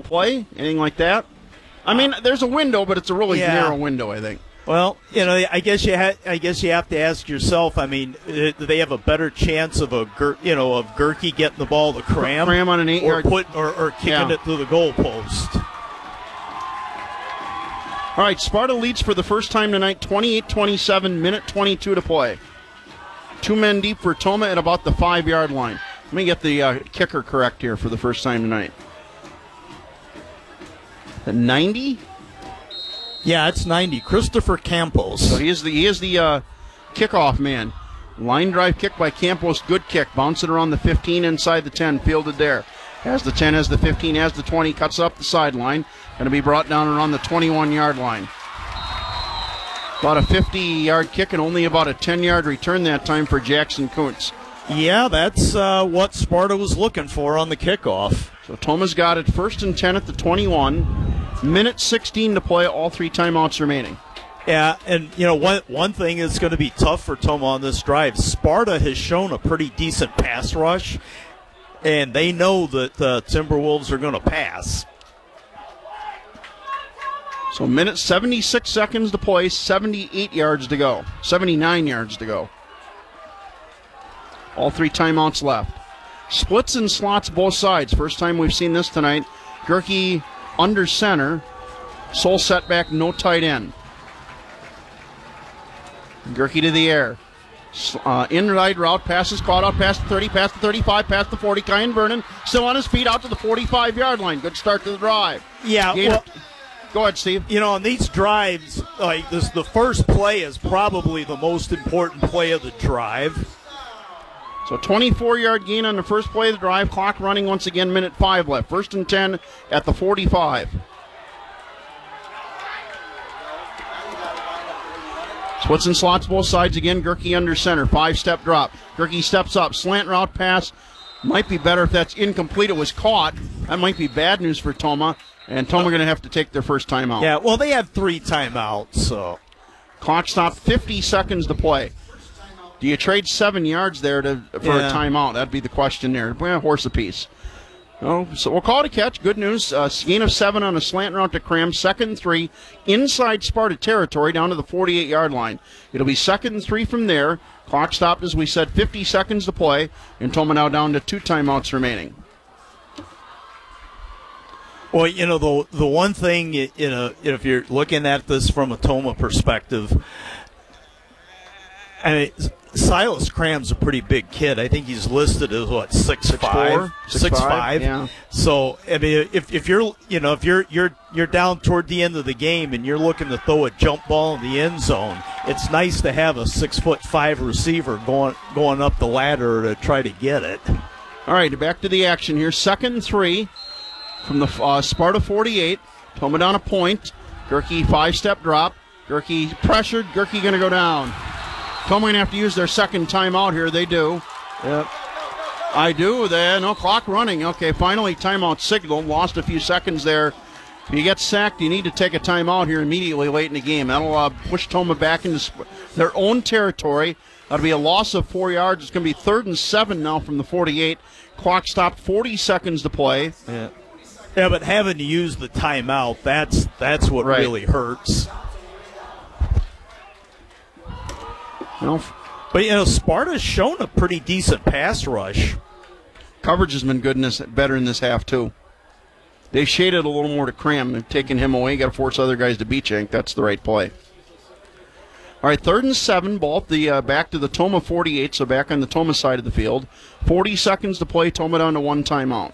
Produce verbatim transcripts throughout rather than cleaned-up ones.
play? Anything like that? I mean, there's a window, but it's a really Yeah. narrow window, I think. Well, you know, I guess you ha- I guess you have to ask yourself. I mean, uh, do they have a better chance of a Ger- you know of Gerke getting the ball to Cram, Cram on an or eight-yard, put or, or kicking Yeah. it through the goalpost? All right, Sparta leads for the first time tonight, twenty-eight twenty-seven, minute twenty-two to play. Two men deep for Toma at about the five-yard line. Let me get the uh, kicker correct here for the first time tonight. The ninety? Yeah, it's ninety. Christopher Campos. So he is the he is the uh, kickoff man. Line drive kick by Campos, good kick. Bouncing around the fifteen inside the ten, fielded there. Has the ten, has the fifteen, has the twenty, cuts up the sideline. Going to be brought down around the twenty-one-yard line. About a fifty-yard kick and only about a ten-yard return that time for Jackson Kuntz. Yeah, that's uh, what Sparta was looking for on the kickoff. So Toma's got it first and ten at the twenty-one. Minute sixteen to play, all three timeouts remaining. Yeah, and you know one one thing that's going to be tough for Toma on this drive. Sparta has shown a pretty decent pass rush, and they know that the Timberwolves are going to pass. So minute seventy-six seconds to play, seventy-eight yards to go, seventy-nine yards to go. All three timeouts left. Splits and slots both sides. First time we've seen this tonight. Gerke under center. Sole setback, no tight end. Gerke to the air. Uh, in-right route, passes caught out past the thirty, past the thirty-five, past the forty. Kyan Vernon still on his feet out to the forty-five-yard line. Good start to the drive. Yeah, Gain well, of- Go ahead, Steve. you know, on these drives, like this, the first play is probably the most important play of the drive. So twenty-four-yard gain on the first play of the drive. Clock running once again, minute five left. First and ten at the forty-five. Splits and slots both sides again. Gerke under center. Five-step drop. Gerke steps up. Slant route pass. Might be better if that's incomplete. It was caught. That might be bad news for Toma. And Toma going to have to take their first timeout. Yeah, well, they have three timeouts, so. Clock stopped. fifty seconds to play. Do you trade seven yards there to for Yeah. a timeout? That'd be the question there. Well, horse apiece. Oh, so we'll call it a catch. Good news. Uh, gain of seven on a slant route to Cram. Second and three inside Sparta territory down to the forty-eight-yard line. It'll be second and three from there. Clock stopped, as we said, fifty seconds to play. And Toma now down to two timeouts remaining. Well, you know, the the one thing, you know, if you're looking at this from a Toma perspective, I mean, Silas Cram's a pretty big kid. I think he's listed as what six five, six five. Yeah. So I mean, if if you're you know if you're you're you're down toward the end of the game and you're looking to throw a jump ball in the end zone, it's nice to have a six foot five receiver going going up the ladder to try to get it. All right, back to the action here. Second and three from the uh, Sparta forty-eight. Toma down a point. Gerke five-step drop. Gerke pressured. Gerke going to go down. Toma going to have to use their second timeout here. They do. Yep. I do. There, no clock running. Okay, finally timeout signal. Lost a few seconds there. If you get sacked, you need to take a timeout here immediately late in the game. That'll uh, push Toma back into sp- their own territory. That'll be a loss of four yards. It's going to be third and seven now from the forty-eight. Clock stopped. forty seconds to play. Yeah. Yeah, but having to use the timeout, that's that's what Right. really hurts. No, But, you know, Sparta's shown a pretty decent pass rush. coverage has been good in this, better in this half, too. They've shaded a little more to Cram. They've taken him away. Got to force other guys to beat you. I think that's the right play. All right, third and seven. Ball at the, uh, back to the Toma forty-eight, so back on the Toma side of the field. forty seconds to play. Toma down to one timeout.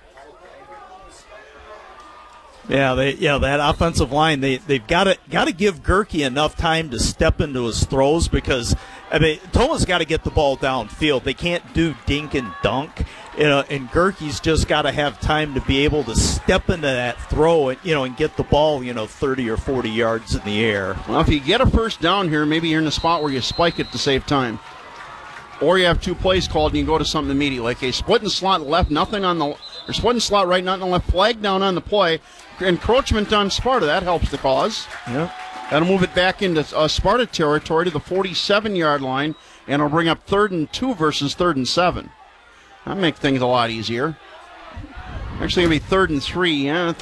Yeah, they yeah that offensive line they they've got to got to give Gerke enough time to step into his throws because I mean Toma's got to get the ball downfield. They can't do dink and dunk, you know, and Gerke's just got to have time to be able to step into that throw and you know and get the ball you know thirty or forty yards in the air. Well, if you get a first down here, maybe you're in a spot where you spike it to save time. Or you have two plays called and you go to something immediately. Like a split and slot left, nothing on the, or split and slot right, nothing on the left, flag down on the play. Encroachment on Sparta, that helps the cause. Yeah. That'll move it back into uh, Sparta territory to the forty-seven-yard line, and it'll bring up third and two versus third and seven. That'll make things a lot easier. Actually, it'll be third and three. Yeah,